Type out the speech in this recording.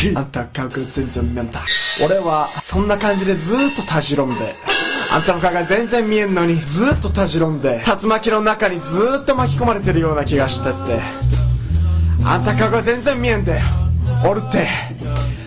あんた顔が全然見えんだ。俺はそんな感じでずーっとたじろんで、あんたの顔が全然見えんのにずーっとたじろんで、竜巻の中にずーっと巻き込まれてるような気がしてって、あんた顔が全然見えんだよ。おるって